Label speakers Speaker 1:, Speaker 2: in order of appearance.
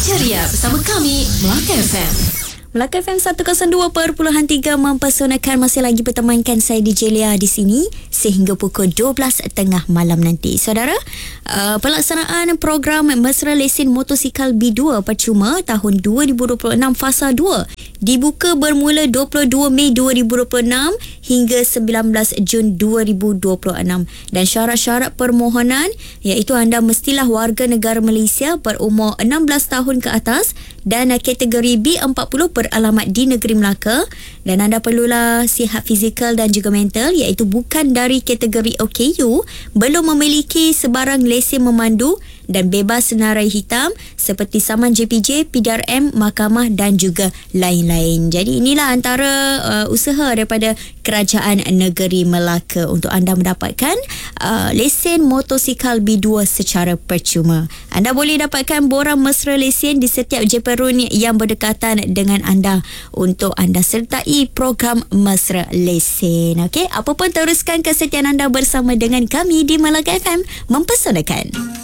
Speaker 1: Ceria bersama kami, Melaka FM.
Speaker 2: Melaka FM 102.3 mempersonakkan, masih lagi bertemankan saya DJ Lia di sini sehingga pukul 12.30 malam nanti. Saudara, pelaksanaan program Mesra Lesen Motosikal B2 Percuma tahun 2026 Fasa 2 dibuka bermula 22 Mei 2026 hingga 19 Jun 2026, dan syarat-syarat permohonan iaitu anda mestilah warga negara Malaysia berumur 16 tahun ke atas dan kategori B40 beralamat di negeri Melaka, dan anda perlulah sihat fizikal dan juga mental iaitu bukan dari kategori OKU, belum memiliki sebarang lesen memandu dan bebas senarai hitam seperti saman JPJ, PDRM, mahkamah dan juga lain-lain. Jadi inilah antara usaha daripada Kerajaan Negeri Melaka untuk anda mendapatkan lesen motosikal B2 secara percuma. Anda boleh dapatkan borang mesra lesen di setiap jeperun yang berdekatan dengan anda untuk anda sertai program mesra lesen. Okey, apa pun teruskan kesetiaan anda bersama dengan kami di Melaka FM mempersonakkan.